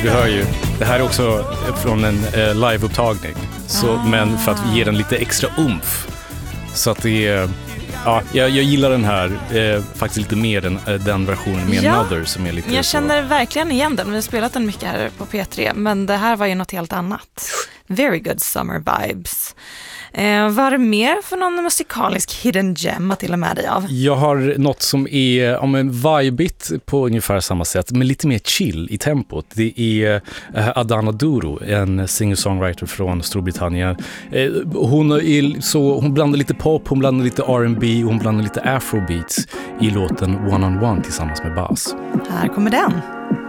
Du hör ju, det här är också från en liveupptagning. Men för att ge den lite extra umf. Så att det är... Ja, jag gillar den här faktiskt lite mer än den versionen med Another som är lite... Jag känner verkligen igen den. Vi har spelat den mycket här på P3, men det här var ju något helt annat. Very good summer vibes. Vad är det mer för någon musikalisk hidden gem att dela med dig av? Jag har något som är vibeigt på ungefär samma sätt, men lite mer chill i tempot. Det är Adana Duru, en singer-songwriter från Storbritannien. Hon blandar lite pop, hon blandar lite R&B och hon blandar lite afrobeats i låten One on One tillsammans med Bas. Här kommer den.